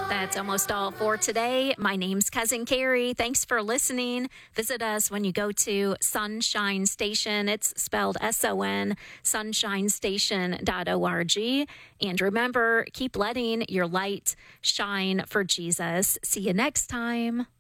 That's almost all for today. My name's Cousin Carrie. Thanks for listening. Visit us when you go to Sunshine Station. It's spelled S-O-N, sunshinestation.org. And remember, keep letting your light shine for Jesus. See you next time.